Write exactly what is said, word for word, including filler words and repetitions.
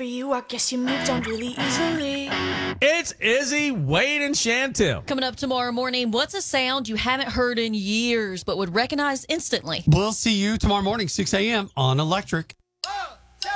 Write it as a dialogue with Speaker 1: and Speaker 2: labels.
Speaker 1: for you. I guess you moved on really easily.
Speaker 2: It's Izzy, Wade, and Chantel.
Speaker 3: Coming up tomorrow morning, what's a sound you haven't heard in years but would recognize instantly?
Speaker 4: We'll see you tomorrow morning, six a.m. on Electric.